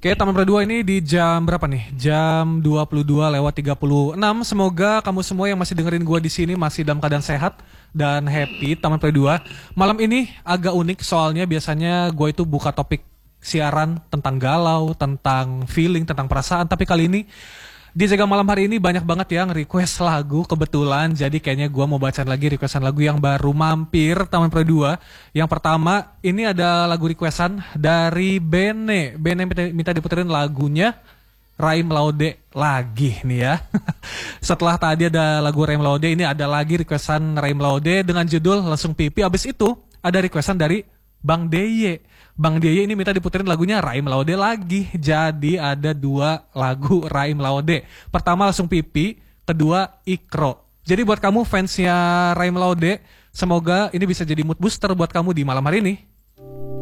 Oke, Taman Berdua ini di jam berapa nih? Jam 22:36. Semoga kamu semua yang masih dengerin gua di sini masih dalam keadaan sehat dan happy. Taman Berdua. Malam ini agak unik soalnya biasanya gua itu buka topik siaran tentang galau, tentang feeling, tentang perasaan. Tapi kali ini di Jaga Malam hari ini banyak banget yang request lagu kebetulan. Jadi kayaknya gua mau bacain lagi requestan lagu yang baru mampir Taman Pro 2. Yang pertama ini ada lagu requestan dari Bene. Bene minta diputerin lagunya Raim Laude lagi nih ya. Setelah tadi ada lagu Raim Laude, ini ada lagi requestan Raim Laude dengan judul Langsung Pipi. Abis itu ada requestan dari Bang Deye. Bang Deye ini minta diputerin lagunya Raim Laude lagi. Jadi ada dua lagu Raim Laude. Pertama Langsung Pipi, kedua Ikro. Jadi buat kamu fansnya Raim Laude, semoga ini bisa jadi mood booster buat kamu di malam hari ini.